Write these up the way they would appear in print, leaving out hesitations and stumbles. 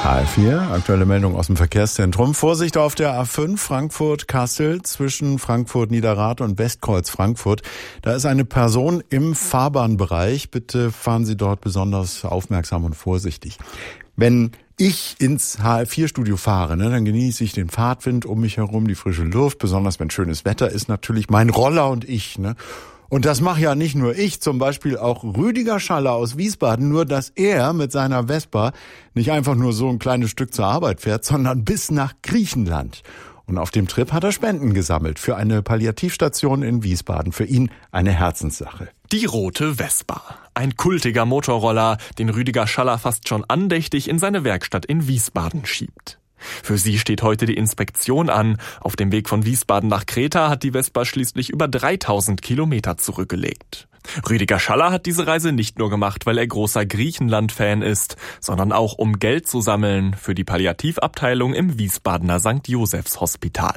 HR4, aktuelle Meldung aus dem Verkehrszentrum. Vorsicht auf der A5 Frankfurt-Kassel zwischen Frankfurt-Niederrad und Westkreuz-Frankfurt. Da ist eine Person im Fahrbahnbereich. Bitte fahren Sie dort besonders aufmerksam und vorsichtig. Wenn ich ins HR4-Studio fahre, dann genieße ich den Fahrtwind um mich herum, die frische Luft, besonders wenn schönes Wetter ist, natürlich mein Roller und ich. Und das mache ja nicht nur ich, zum Beispiel auch Rüdiger Schaller aus Wiesbaden, nur dass er mit seiner Vespa nicht einfach nur so ein kleines Stück zur Arbeit fährt, sondern bis nach Griechenland. Und auf dem Trip hat er Spenden gesammelt für eine Palliativstation in Wiesbaden. Für ihn eine Herzenssache. Die rote Vespa. Ein kultiger Motorroller, den Rüdiger Schaller fast schon andächtig in seine Werkstatt in Wiesbaden schiebt. Für sie steht heute die Inspektion an. Auf dem Weg von Wiesbaden nach Kreta hat die Vespa schließlich über 3000 Kilometer zurückgelegt. Rüdiger Schaller hat diese Reise nicht nur gemacht, weil er großer Griechenland-Fan ist, sondern auch um Geld zu sammeln für die Palliativabteilung im Wiesbadener St. Josephs Hospital.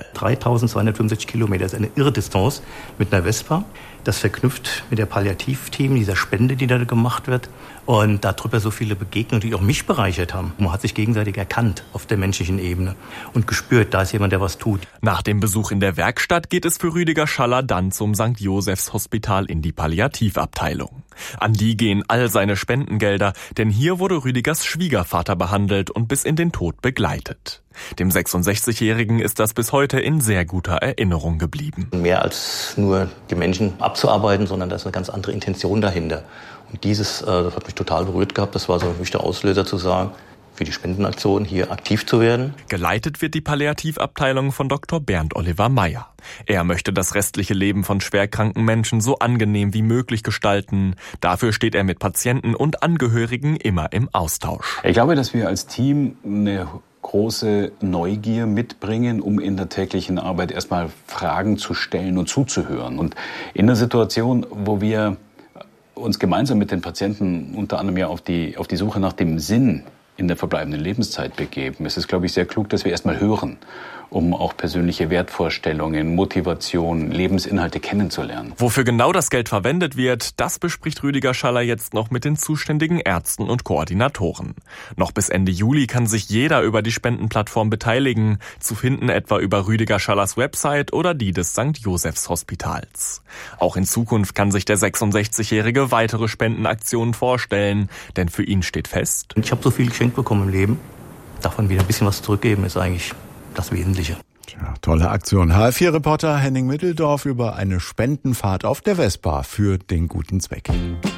3265 Kilometer ist eine Irrdistanz mit einer Vespa. Das verknüpft mit der Palliativteam, dieser Spende, die da gemacht wird. Und darüber so viele Begegnungen, die auch mich bereichert haben. Man hat sich gegenseitig erkannt auf der menschlichen Ebene und gespürt, da ist jemand, der was tut. Nach dem Besuch in der Werkstatt geht es für Rüdiger Schaller dann zum St. Josephs Hospital in die Palliativabteilung. An die gehen all seine Spendengelder, denn hier wurde Rüdigers Schwiegervater behandelt und bis in den Tod begleitet. Dem 66-Jährigen ist das bis heute in sehr guter Erinnerung geblieben. Mehr als nur die Menschen abzuarbeiten, sondern da ist eine ganz andere Intention dahinter. Und das hat mich total berührt gehabt. Das war so für mich der Auslöser zu sagen, für die Spendenaktion hier aktiv zu werden. Geleitet wird die Palliativabteilung von Dr. Bernd Oliver Meyer. Er möchte das restliche Leben von schwerkranken Menschen so angenehm wie möglich gestalten. Dafür steht er mit Patienten und Angehörigen immer im Austausch. Ich glaube, dass wir als Team eine große Neugier mitbringen, um in der täglichen Arbeit erstmal Fragen zu stellen und zuzuhören. Und in der Situation, wo wir uns gemeinsam mit den Patienten unter anderem ja auf die Suche nach dem Sinn in der verbleibenden Lebenszeit begeben, ist es, glaube ich, sehr klug, dass wir erstmal hören, um auch persönliche Wertvorstellungen, Motivation, Lebensinhalte kennenzulernen. Wofür genau das Geld verwendet wird, das bespricht Rüdiger Schaller jetzt noch mit den zuständigen Ärzten und Koordinatoren. Noch bis Ende Juli kann sich jeder über die Spendenplattform beteiligen, zu finden etwa über Rüdiger Schallers Website oder die des St. Josephs Hospitals. Auch in Zukunft kann sich der 66-Jährige weitere Spendenaktionen vorstellen, denn für ihn steht fest: Ich habe so viel geschenkt bekommen im Leben, davon wieder ein bisschen was zurückgeben ist eigentlich das Wesentliche. Tja, tolle Aktion. HR4-Reporter Henning Mitteldorf über eine Spendenfahrt auf der Vespa für den guten Zweck.